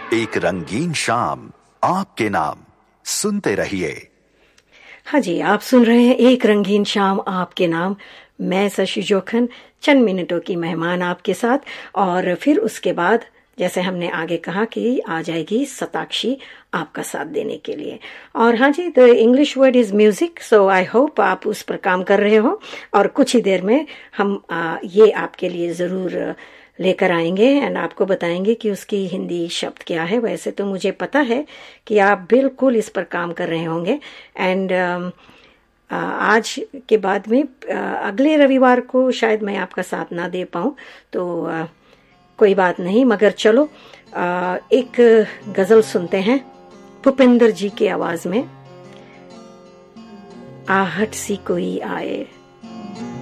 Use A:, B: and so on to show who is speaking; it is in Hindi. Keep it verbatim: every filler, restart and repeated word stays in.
A: एक रंगीन शाम आपके नाम, सुनते रहिए।
B: हाँ जी, आप सुन रहे हैं एक रंगीन शाम आपके नाम। मैं शशि जोखन, चंद मिनटों की मेहमान आपके साथ। और फिर उसके बाद जैसे हमने आगे कहा कि आ जाएगी सताक्षी आपका साथ देने के लिए। और हाँ जी, the English word is music, so I hope आप उस पर काम कर रहे हो। और कुछ ही देर में हम आ, ये आपके लिए ज़रूर लेकर आएंगे एंड आपको बताएंगे कि उसकी हिंदी शब्द क्या है। वैसे तो मुझे पता है कि आप बिल्कुल इस पर काम कर रहे होंगे। एंड आज के बाद में अगले रविवार को शायद मैं आपका साथ ना दे पाऊँ, तो आ, कोई बात नहीं। मगर चलो आ, एक गज़ल सुनते हैं भूपेंद्र जी की आवाज़ में। आहट सी कोई आए।